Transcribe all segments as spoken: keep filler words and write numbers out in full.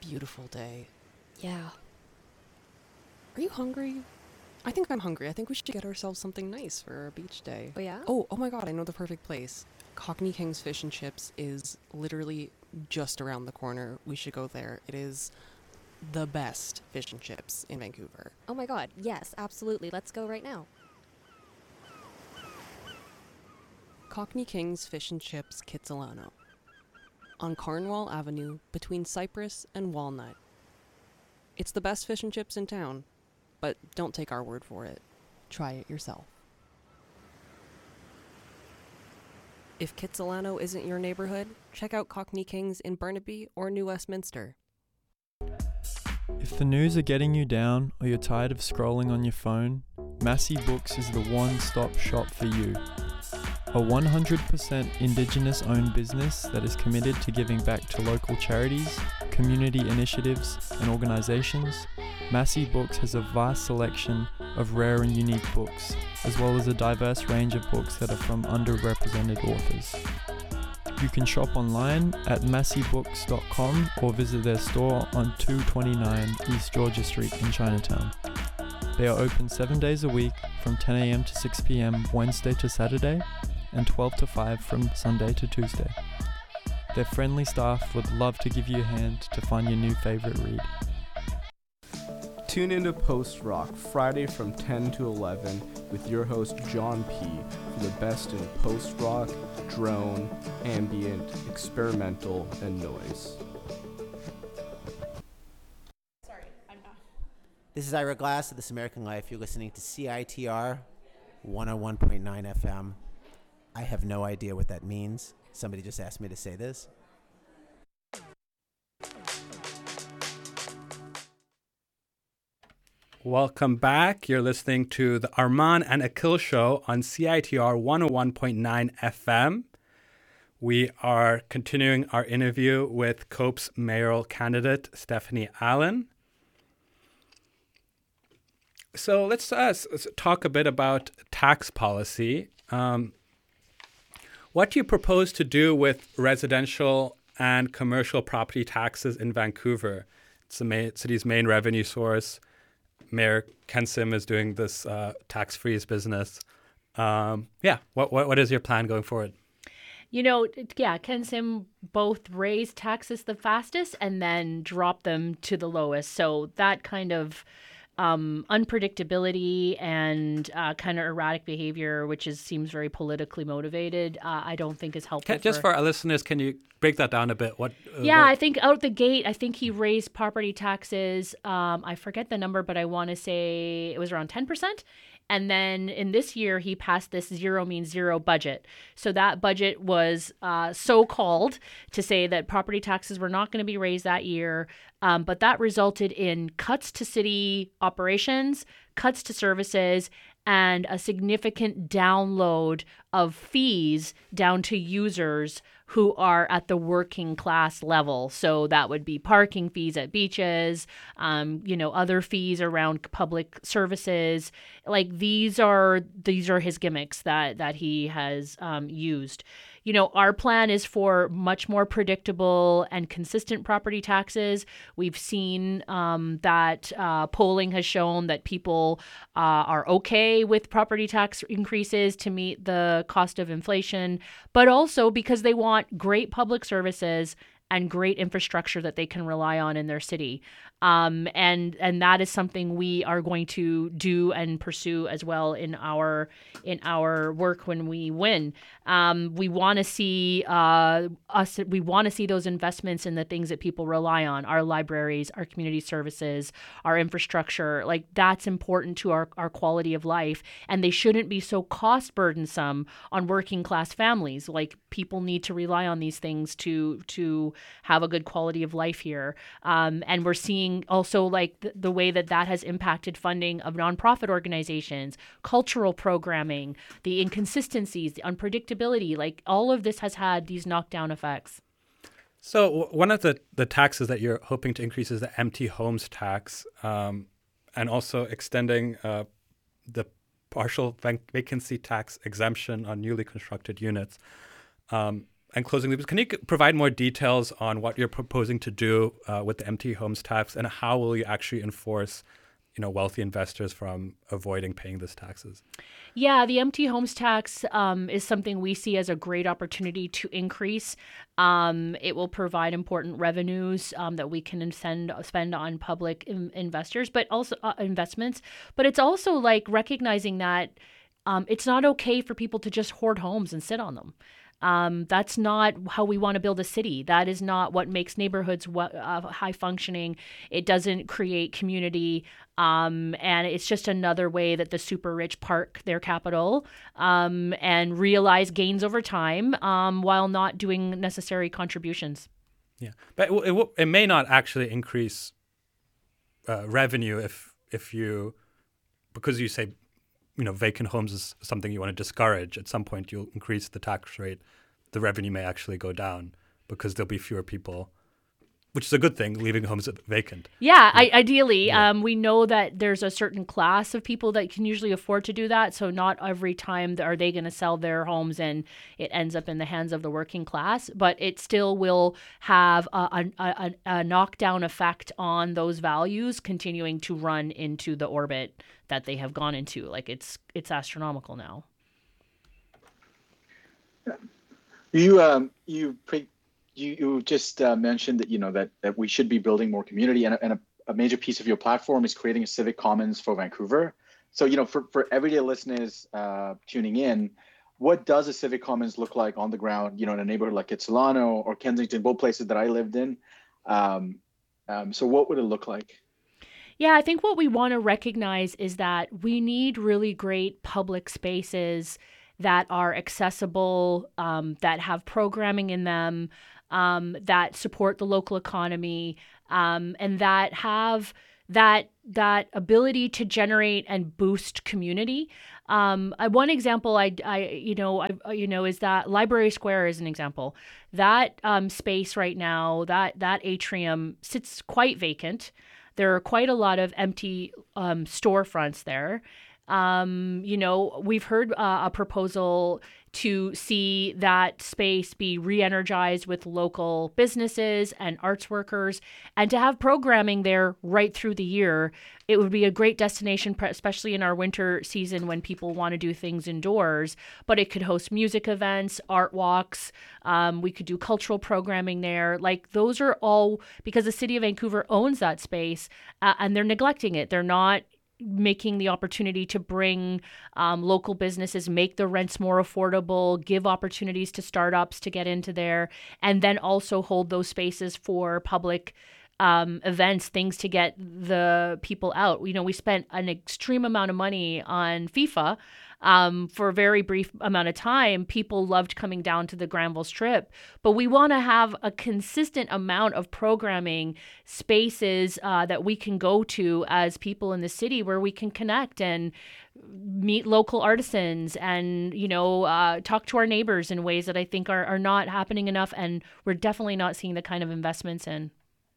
beautiful day. Yeah. Are you hungry? I think I'm hungry. I think we should get ourselves something nice for our beach day. Oh, yeah? Oh, oh my god, I know the perfect place. Cockney King's Fish and Chips is literally just around the corner. We should go there. It is the best fish and chips in Vancouver. Oh my god, yes, absolutely. Let's go right now. Cockney King's Fish and Chips, Kitsilano. On Cornwall Avenue, between Cypress and Walnut. It's the best fish and chips in town, but don't take our word for it. Try it yourself. If Kitsilano isn't your neighborhood, check out Cockney King's in Burnaby or New Westminster. If the news are getting you down or you're tired of scrolling on your phone, Massey Books is the one-stop shop for you. A one hundred percent Indigenous-owned business that is committed to giving back to local charities, community initiatives, and organizations, Massey Books has a vast selection of rare and unique books, as well as a diverse range of books that are from underrepresented authors. You can shop online at massey books dot com or visit their store on two twenty-nine East Georgia Street in Chinatown. They are open seven days a week from ten a.m. to six p.m. Wednesday to Saturday and twelve to five from Sunday to Tuesday. Their friendly staff would love to give you a hand to find your new favorite read. Tune into Post Rock Friday from ten to eleven with your host John P. for the best in post rock, drone, ambient, experimental, and noise. Sorry, I'm not. This is Ira Glass of This American Life. You're listening to C I T R one oh one point nine F M. I have no idea what that means. Somebody just asked me to say this. Welcome back. You're listening to the Arman and Akil Show on C I T R one oh one point nine F M. We are continuing our interview with COPE's mayoral candidate, Stephanie Allen. So let's, uh, let's talk a bit about tax policy. Um, what do you propose to do with residential and commercial property taxes in Vancouver? It's the main, city's main revenue source. Mayor Ken Sim is doing this uh, tax freeze business. Um, yeah, what, what what is your plan going forward? You know, yeah, Ken Sim both raised taxes the fastest and then dropped them to the lowest. So that kind of um, unpredictability and uh, kind of erratic behavior, which is seems very politically motivated, uh, I don't think is helpful. Can, just for our listeners, can you break that down a bit? What? Uh, yeah, what? I think out the gate, I think he raised property taxes. Um, I forget the number, but I want to say it was around ten percent. And then in this year, he passed this zero means zero budget. So that budget was uh, so called to say that property taxes were not going to be raised that year. Um, but that resulted in cuts to city operations, cuts to services, and a significant download of fees down to users who are at the working class level. So that would be parking fees at beaches, um, you know, other fees around public services. Like these are these are his gimmicks that that he has um, used. You know, our plan is for much more predictable and consistent property taxes. We've seen um, that uh, polling has shown that people uh, are okay with property tax increases to meet the cost of inflation, but also because they want great public services and great infrastructure that they can rely on in their city. Um, and and that is something we are going to do and pursue as well in our in our work when we win. Um, we want to see uh, us. We want to see those investments in the things that people rely on: our libraries, our community services, our infrastructure. Like that's important to our our quality of life, and they shouldn't be so cost burdensome on working class families. Like people need to rely on these things to to have a good quality of life here. Um, and we're seeing also like the, the way that that has impacted funding of nonprofit organizations, cultural programming, the inconsistencies, the unpredictability, like all of this has had these knockdown effects. So w- one of the, the taxes that you're hoping to increase is the empty homes tax, um, and also extending uh, the partial vac- vacancy tax exemption on newly constructed units. Um, and closing loops, can you c- provide more details on what you're proposing to do uh, with the empty homes tax, and how will you actually enforce, you know, wealthy investors from avoiding paying these taxes? Yeah, the empty homes tax um, is something we see as a great opportunity to increase. Um, it will provide important revenues um, that we can send, spend on public in- investors, but also uh, investments. But it's also like recognizing that um, it's not okay for people to just hoard homes and sit on them. Um, that's not how we want to build a city. That is not what makes neighborhoods what, uh, high functioning. It doesn't create community. Um, and it's just another way that the super rich park their capital um, and realize gains over time um, while not doing necessary contributions. Yeah, but it, w- it, w- it may not actually increase uh, revenue if if you, because you say, you know, vacant homes is something you want to discourage. At some point, you'll increase the tax rate. The revenue may actually go down because there'll be fewer people, which is a good thing, leaving homes vacant. Yeah, I, ideally, Yeah. um, we know that there's a certain class of people that can usually afford to do that. So not every time are they going to sell their homes and it ends up in the hands of the working class. But it still will have a, a, a, a knockdown effect on those values continuing to run into the orbit that they have gone into. Like it's it's astronomical now. You um you pre- you you just uh, mentioned that you know that that we should be building more community, and a, and a, a major piece of your platform is creating a civic commons for Vancouver. So you know for for everyday listeners uh, tuning in, what does a civic commons look like on the ground? You know, in a neighborhood like Kitsilano or Kensington, both places that I lived in. Um, um, so what would it look like? Yeah, I think what we want to recognize is that we need really great public spaces that are accessible, um, that have programming in them, um, that support the local economy, um, and that have that that ability to generate and boost community. Um, I, one example, I, I you know, I, you know, is that Library Square is an example. That um, space right now, that that atrium sits quite vacant. There are quite a lot of empty um, storefronts there. Um, you know, we've heard uh, a proposal to see that space be re-energized with local businesses and arts workers and to have programming there right through the year. It would be a great destination, especially in our winter season when people want to do things indoors, but it could host music events, art walks. Um, we could do cultural programming there. Like those are all because the city of Vancouver owns that space uh, and they're neglecting it. They're not making the opportunity to bring um, local businesses, make the rents more affordable, give opportunities to startups to get into there, and then also hold those spaces for public um, events, things to get the people out. You know, we spent an extreme amount of money on FIFA um, for a very brief amount of time. People loved coming down to the Granville Strip, but we want to have a consistent amount of programming spaces uh, that we can go to as people in the city where we can connect and meet local artisans and, you know, uh, talk to our neighbors in ways that I think are, are not happening enough. And we're definitely not seeing the kind of investments in.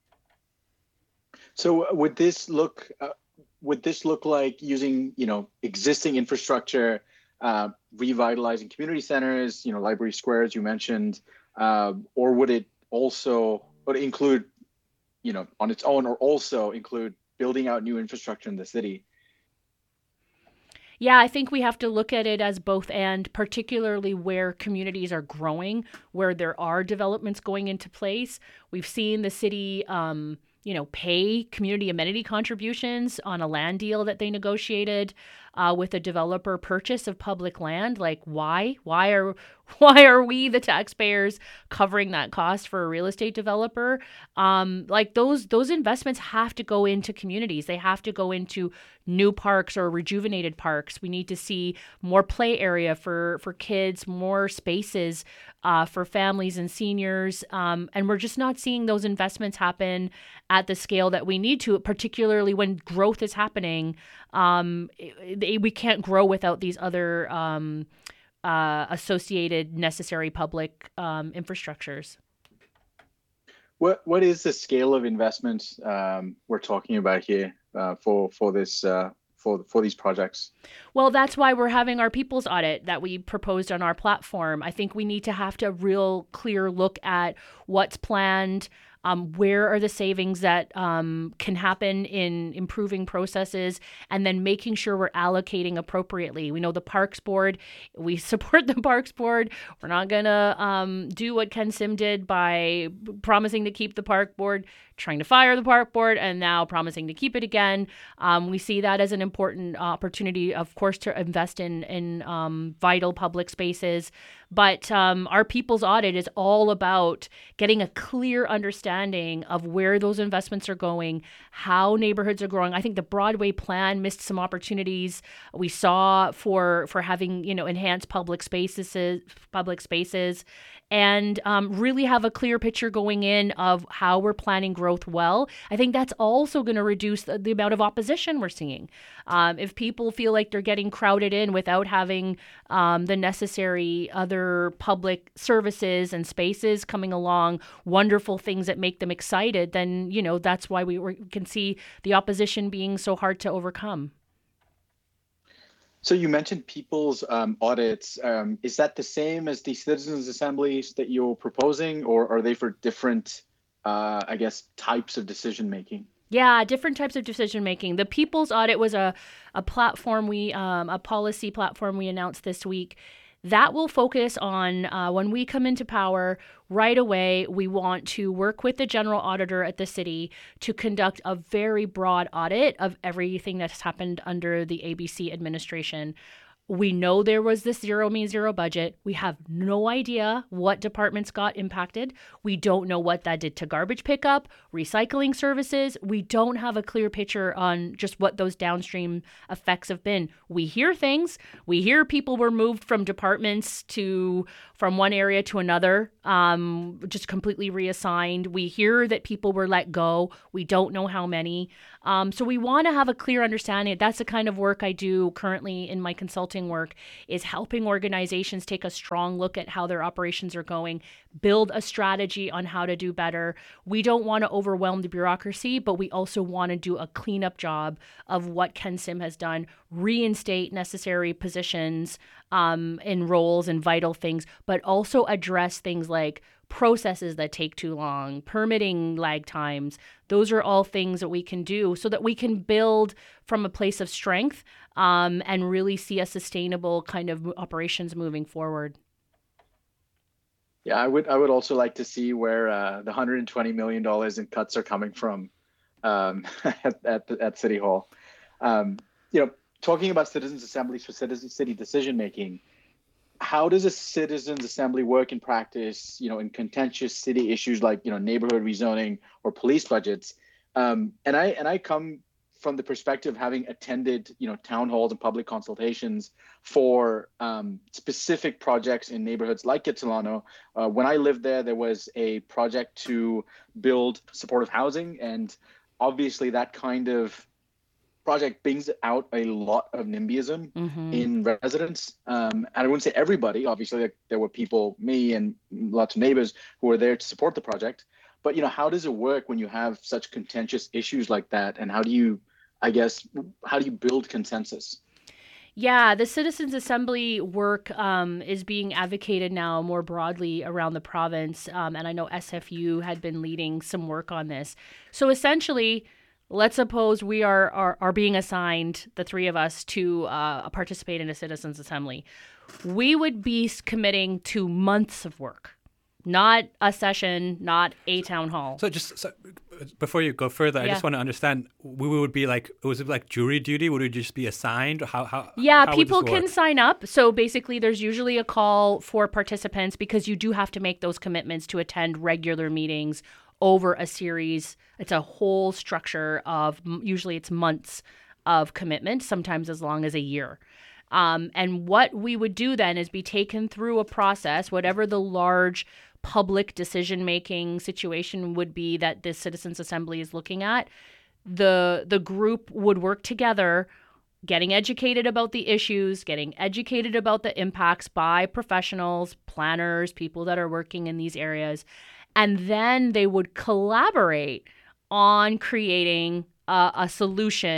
So would this look uh, would this look like using you know existing infrastructure, uh, revitalizing community centers, you know library squares you mentioned, uh, or would it also would it include you know on its own, or also include building out new infrastructure in the city? Yeah, I think we have to look at it as both and, particularly where communities are growing, where there are developments going into place. We've seen the city um, you know, pay community amenity contributions on a land deal that they negotiated uh, with a developer purchase of public land. Like, why? Why are why are we, the taxpayers, covering that cost for a real estate developer? Um, like those those investments have to go into communities. They have to go into new parks or rejuvenated parks. We need to see more play area for for kids, more spaces uh, for families and seniors. Um, and we're just not seeing those investments happen at the scale that we need to, particularly when growth is happening. Um, it, it, we can't grow without these other um, uh, associated necessary public um, infrastructures. What what is the scale of investments um, we're talking about here uh, for for this uh, for for these projects? Well, that's why we're having our people's audit that we proposed on our platform. I think we need to have to real clear look at what's planned. Um, where are the savings that um, can happen in improving processes, and then making sure we're allocating appropriately. We know the Parks Board, we support the Parks Board. We're not going to um, do what Ken Sim did by promising to keep the Park Board, trying to fire the Park Board, and now promising to keep it again. Um, we see that as an important opportunity, of course, to invest in, in um, vital public spaces. But um, our people's audit is all about getting a clear understanding of where those investments are going, how neighborhoods are growing. I think the Broadway plan missed some opportunities we saw for for having, you know, enhanced public spaces, public spaces, and um, really have a clear picture going in of how we're planning growth well. I think that's also going to reduce the, the amount of opposition we're seeing. Um, if people feel like they're getting crowded in without having um, the necessary other public services and spaces coming along, wonderful things that make them excited, then, you know, that's why we were, can see the opposition being so hard to overcome. So you mentioned people's um, audits. Um, is that the same as the citizens' assemblies that you're proposing, or are they for different, uh, I guess, types of decision making? Yeah, different types of decision making. The People's Audit was a, a platform we, um, a policy platform we announced this week. That will focus on uh, when we come into power right away, we want to work with the general auditor at the city to conduct a very broad audit of everything that's happened under the A B C administration. We know there was this zero means zero budget. We have no idea what departments got impacted. We don't know what that did to garbage pickup, recycling services. We don't have a clear picture on just what those downstream effects have been. We hear things. We hear people were moved from departments to from one area to another, um, just completely reassigned. We hear that people were let go. We don't know how many. Um, so we want to have a clear understanding. That's the kind of work I do currently in my consulting work, is helping organizations take a strong look at how their operations are going, build a strategy on how to do better. We don't want to overwhelm the bureaucracy, but we also want to do a cleanup job of what Ken Sim has done, reinstate necessary positions um, in roles and vital things, but also address things like processes that take too long, permitting lag times. Those are all things that we can do so that we can build from a place of strength um, and really see a sustainable kind of operations moving forward. Yeah, I would I would also like to see where uh, the one hundred twenty million dollars in cuts are coming from um, at, at, at City Hall. Um, you know, talking about citizens' assemblies for citizen city decision making, how does a citizens' assembly work in practice, you know, in contentious city issues like, you know, neighborhood rezoning or police budgets? Um, and I and I come from the perspective of having attended, you know, town halls and public consultations for um, specific projects in neighborhoods like Kitsilano. Uh, when I lived there, there was a project to build supportive housing, and obviously that kind of project brings out a lot of NIMBYism mm-hmm. in residents. Um, and I wouldn't say everybody, obviously like, there were people, me and lots of neighbors who were there to support the project. But, you know, how does it work when you have such contentious issues like that? And how do you, I guess, how do you build consensus? Yeah, the Citizens Assembly work um, is being advocated now more broadly around the province. Um, and I know S F U had been leading some work on this. So essentially, let's suppose we are, are, are being assigned, the three of us, to uh, participate in a citizens' assembly. We would be committing to months of work, not a session, not a town hall. So just so, before you go further, yeah. I just want to understand, we would be like, was it like jury duty? Would we just be assigned? How, how, yeah, how people would this work? can sign up. So basically there's usually a call for participants because you do have to make those commitments to attend regular meetings over a series. It's a whole structure of, usually it's months of commitment, sometimes as long as a year. Um, and what we would do then is be taken through a process, whatever the large public decision-making situation would be that this Citizens Assembly is looking at. The, the group would work together, getting educated about the issues, getting educated about the impacts by professionals, planners, people that are working in these areas. And then they would collaborate on creating a, a solution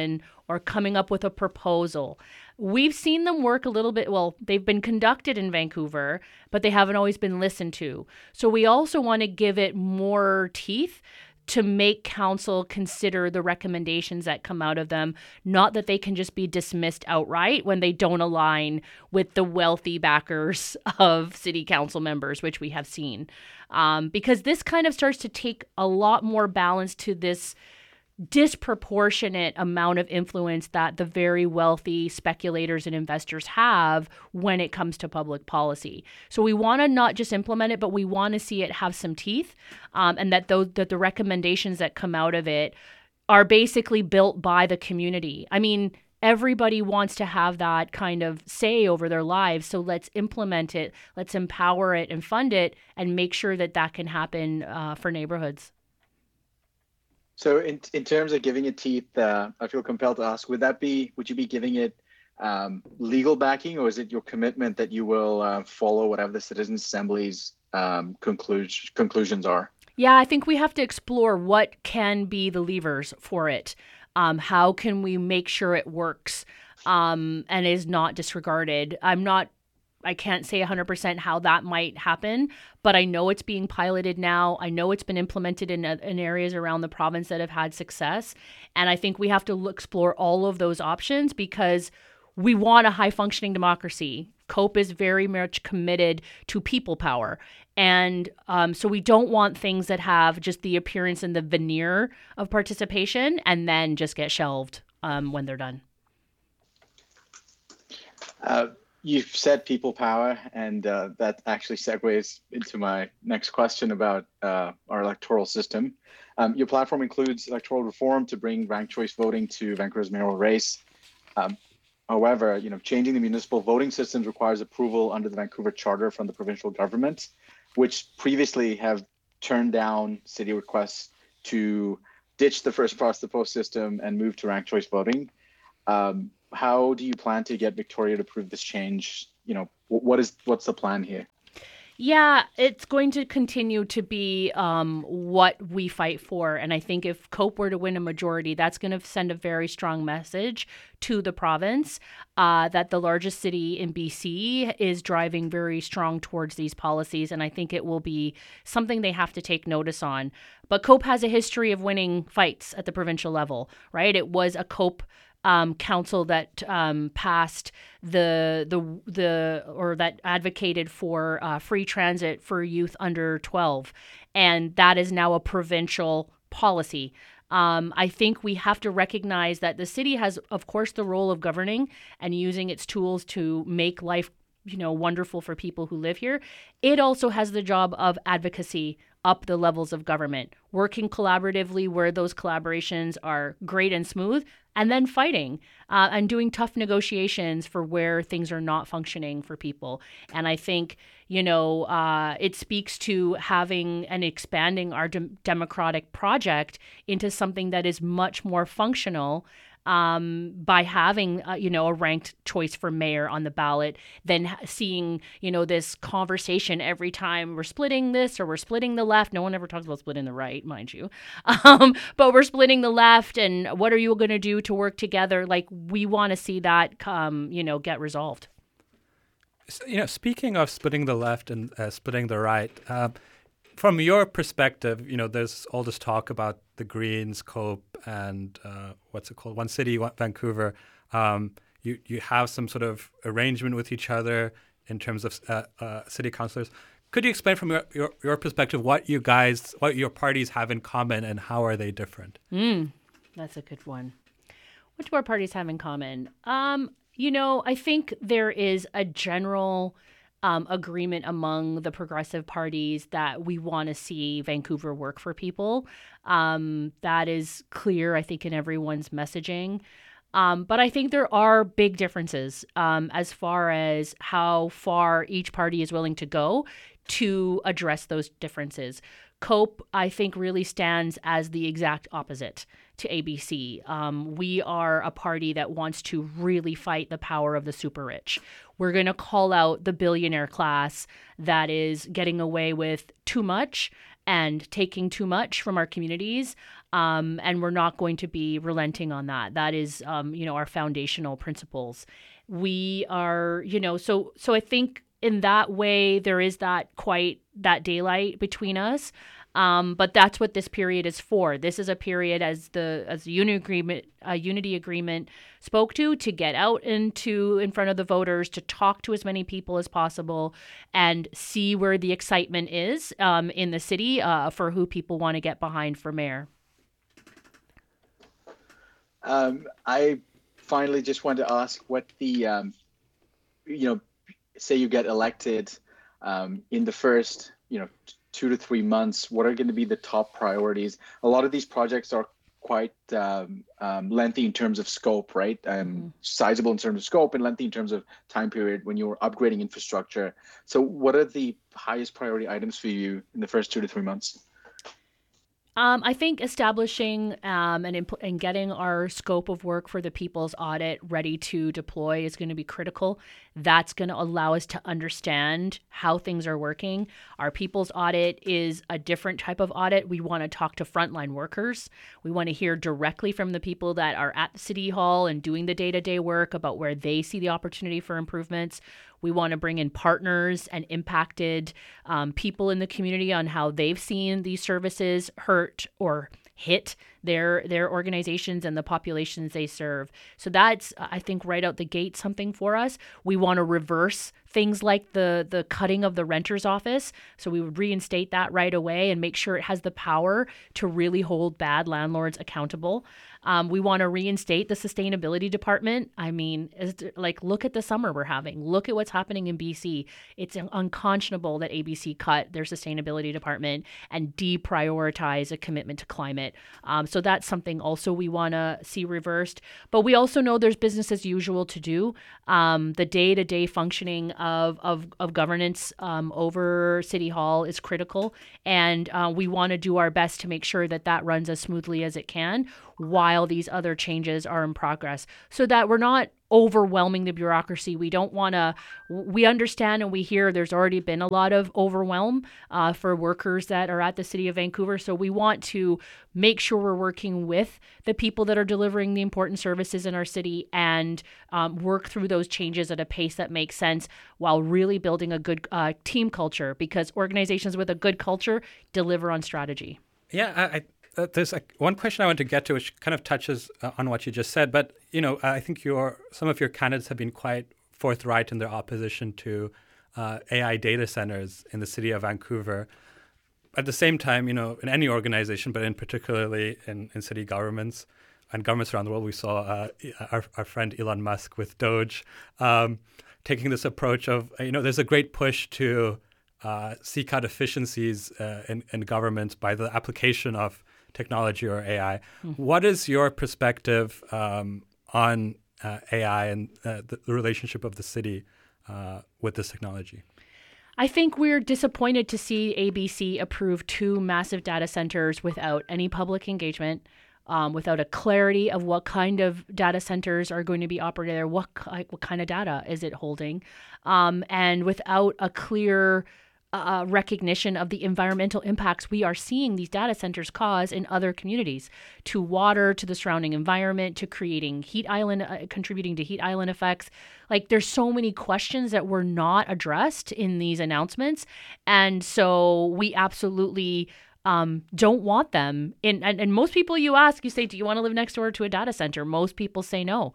or coming up with a proposal. We've seen them work a little bit. Well, they've been conducted in Vancouver, but they haven't always been listened to. So we also want to give it more teeth to make council consider the recommendations that come out of them, not that they can just be dismissed outright when they don't align with the wealthy backers of city council members, which we have seen. Um, because this kind of starts to take a lot more balance to this disproportionate amount of influence that the very wealthy speculators and investors have when it comes to public policy. So we want to not just implement it, but we want to see it have some teeth, um, and that those that the recommendations that come out of it are basically built by the community. I mean, everybody wants to have that kind of say over their lives, so let's implement it, let's empower it and fund it, and make sure that that can happen uh, for neighborhoods. So in in terms of giving it teeth, uh, I feel compelled to ask, would that be, would you be giving it um, legal backing, or is it your commitment that you will uh, follow whatever the Citizens Assembly's um, conclu- conclusions are? Yeah, I think we have to explore what can be the levers for it. Um, how can we make sure it works um, and is not disregarded? I'm not I can't say one hundred percent how that might happen, but I know it's being piloted now. I know it's been implemented in, in areas around the province that have had success. And I think we have to look, explore all of those options because we want a high-functioning democracy. COPE is very much committed to people power. And um, so we don't want things that have just the appearance and the veneer of participation and then just get shelved um, when they're done. Uh, You've said people power, and uh, that actually segues into my next question about uh, our electoral system. Um, your platform includes electoral reform to bring ranked choice voting to Vancouver's mayoral race. Um, however, you know, changing the municipal voting systems requires approval under the Vancouver Charter from the provincial government, which previously have turned down city requests to ditch the first past the post system and move to ranked choice voting. Um, How do you plan to get Victoria to approve this change? You know, what is what's the plan here? Yeah, it's going to continue to be um, what we fight for. And I think if COPE were to win a majority, that's going to send a very strong message to the province uh, that the largest city in B C is driving very strong towards these policies. And I think it will be something they have to take notice on. But COPE has a history of winning fights at the provincial level, right? It was a COPE Um, council that um, passed the the the or that advocated for uh, free transit for youth under twelve, and that is now a provincial policy. Um, I think we have to recognize that the city has, of course, the role of governing and using its tools to make life, you know, wonderful for people who live here. It also has the job of advocacy up the levels of government, working collaboratively where those collaborations are great and smooth, and then fighting uh, and doing tough negotiations for where things are not functioning for people. And I think, you know, uh, it speaks to having and expanding our de- democratic project into something that is much more functional um, by having, uh, you know, a ranked choice for mayor on the ballot than seeing, you know, this conversation every time we're splitting this or we're splitting the left. No one ever talks about splitting the right, mind you. Um, but we're splitting the left, and what are you going to do to work together? Like, we want to see that, um, you know, get resolved. So, you know, speaking of splitting the left and uh, splitting the right, uh, from your perspective, you know, there's all this talk about the Greens, COPE, and uh, what's it called, One City, One Vancouver. Um, you you have some sort of arrangement with each other in terms of uh, uh, city councillors. Could you explain from your, your, your perspective what you guys, what your parties have in common, and how are they different? Mm, that's a good one. What do our parties have in common? Um, you know, I think there is a general Um, agreement among the progressive parties that we want to see Vancouver work for people. Um, that is clear, I think, in everyone's messaging. Um, but I think there are big differences um, as far as how far each party is willing to go to address those differences. COPE, I think, really stands as the exact opposite to A B C. Um, we are a party that wants to really fight the power of the super rich. We're going to call out the billionaire class that is getting away with too much and taking too much from our communities. Um, and we're not going to be relenting on that. That is, um, you know, our foundational principles. We are, you know, so so I think in that way there is that quite that daylight between us. Um, but that's what this period is for. This is a period, as the as the unity agreement, uh, unity agreement spoke to, to get out into in front of the voters, to talk to as many people as possible, and see where the excitement is um, in the city uh, for who people want to get behind for mayor. Um, I finally just want to ask what the, um, you know, say you get elected um, in the first, you know, two to three months, what are going to be the top priorities? A lot of these projects are quite um, um, lengthy in terms of scope, right? And mm-hmm. sizable in terms of scope and lengthy in terms of time period when you're upgrading infrastructure. So what are the highest priority items for you in the first two to three months? Um, I think establishing um, and, impl- and getting our scope of work for the People's Audit ready to deploy is going to be critical. That's going to allow us to understand how things are working. Our People's Audit is a different type of audit. We want to talk to frontline workers. We want to hear directly from the people that are at the City Hall and doing the day-to-day work about where they see the opportunity for improvements. We want to bring in partners and impacted um, people in the community on how they've seen these services hurt or hit their their organizations and the populations they serve. So that's, I think, right out the gate something for us. We want to reverse things like the the cutting of the renter's office. So we would reinstate that right away and make sure it has the power to really hold bad landlords accountable. Um, we want to reinstate the sustainability department. I mean, is, like, look at the summer we're having. Look at what's happening in B C. It's unconscionable that A B C cut their sustainability department and deprioritize a commitment to climate. Um, so that's something also we want to see reversed. But we also know there's business as usual to do. Um, the day-to-day functioning of of, of governance um, over City Hall is critical, and uh, we want to do our best to make sure that that runs as smoothly as it can while these other changes are in progress, so that we're not overwhelming the bureaucracy. We don't want to, we understand and we hear there's already been a lot of overwhelm uh, for workers that are at the City of Vancouver. So we want to make sure we're working with the people that are delivering the important services in our city and um, work through those changes at a pace that makes sense while really building a good uh, team culture, because organizations with a good culture deliver on strategy. Yeah, I, I Uh, there's a, one question I want to get to, which kind of touches uh, on what you just said. But, you know, I think your some of your candidates have been quite forthright in their opposition to uh, A I data centers in the city of Vancouver. At the same time, you know, in any organization, but in particularly in, in city governments and governments around the world, we saw uh, our, our friend Elon Musk with Doge um, taking this approach of, you know, there's a great push to uh, seek out efficiencies uh, in, in government by the application of technology or A I. Mm-hmm. What is your perspective um, on uh, A I and uh, the, the relationship of the city uh, with this technology? I think we're disappointed to see A B C approve two massive data centers without any public engagement, um, without a clarity of what kind of data centers are going to be operated there, what, what kind of data is it holding, um, and without a clear Uh, recognition of the environmental impacts we are seeing these data centers cause in other communities, to water, to the surrounding environment, to creating heat island, uh, contributing to heat island effects. Like, there's so many questions that were not addressed in these announcements. And so we absolutely um, don't want them. In, and, and most people you ask, you say, do you want to live next door to a data center? Most people say no.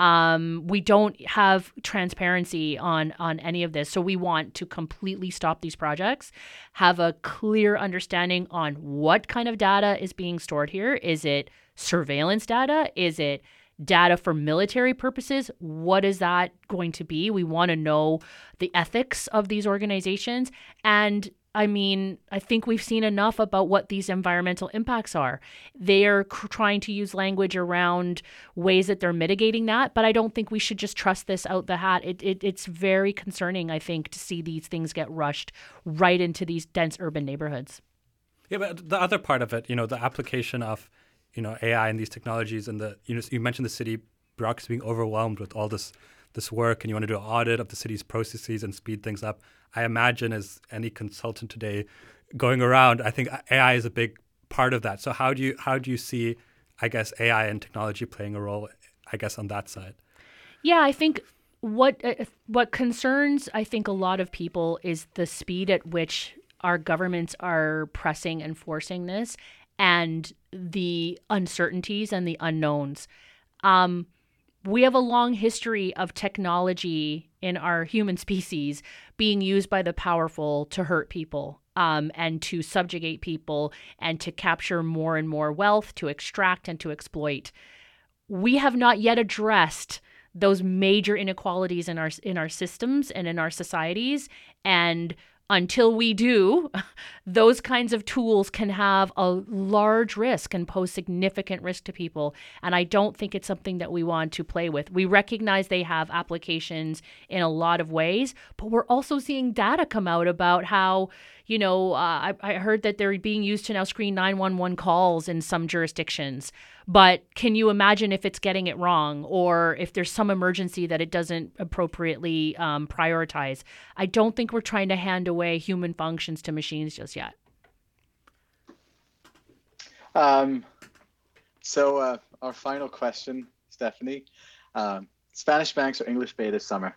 Um, we don't have transparency on, on any of this. So we want to completely stop these projects, have a clear understanding on what kind of data is being stored here. Is it surveillance data? Is it data for military purposes? What is that going to be? We want to know the ethics of these organizations. And I mean, I think we've seen enough about what these environmental impacts are. They're cr- trying to use language around ways that they're mitigating that, but I don't think we should just trust this out the hat. It, it it's very concerning, I think, to see these things get rushed right into these dense urban neighborhoods. Yeah, but the other part of it, you know, the application of, you know, A I and these technologies, and the, you know, you mentioned the city bureaucracy being overwhelmed with all this this work, and you want to do an audit of the city's processes and speed things up. I imagine, as any consultant today, going around, I think A I is a big part of that. So how do you how do you see, I guess, A I and technology playing a role, I guess, on that side? Yeah, I think what uh, what concerns I think a lot of people is the speed at which our governments are pressing and forcing this, and the uncertainties and the unknowns. Um, we have a long history of technology in our human species being used by the powerful to hurt people, um, and to subjugate people and to capture more and more wealth, to extract and to exploit. We have not yet addressed those major inequalities in our in our systems and in our societies, and until we do, those kinds of tools can have a large risk and pose significant risk to people. And I don't think it's something that we want to play with. We recognize they have applications in a lot of ways, but we're also seeing data come out about how, you know, uh, I, I heard that they're being used to now screen nine one one calls in some jurisdictions. But can you imagine if it's getting it wrong, or if there's some emergency that it doesn't appropriately um, prioritize? I don't think we're trying to hand away human functions to machines just yet. Um, so uh, our final question, Stephanie. Um, Spanish banks or English Bay this summer?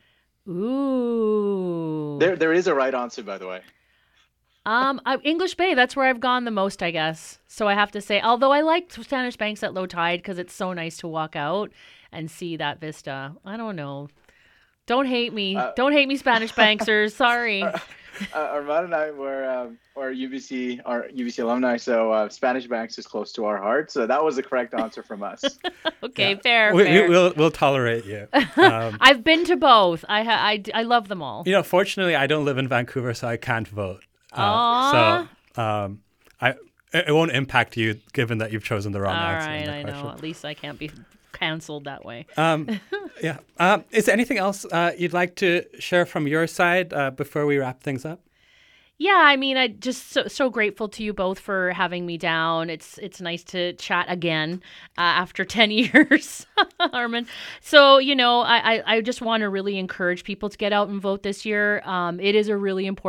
Ooh. There, there is a right answer, by the way. Um, I, English Bay, that's where I've gone the most, I guess. So I have to say, although I like Spanish banks at low tide because it's so nice to walk out and see that vista. I don't know. Don't hate me. Uh, don't hate me, Spanish banksters. Sorry. Uh, Armand and I were um, are U B C, our U B C alumni, so uh, Spanish banks is close to our heart. So that was the correct answer from us. Okay, yeah. fair, we, fair. We, we'll we'll tolerate you. Um, I've been to both. I, ha- I I love them all. You know, fortunately, I don't live in Vancouver, so I can't vote. Uh, so um, I it won't impact you, given that you've chosen the wrong all answer. All right, I question. know. At least I can't be canceled that way. Um, yeah. Um, is there anything else uh, you'd like to share from your side uh, before we wrap things up? Yeah, I mean, I just so, so grateful to you both for having me down. It's it's nice to chat again uh, after ten years, Armin. So, you know, I, I, I just want to really encourage people to get out and vote this year. Um, it is a really important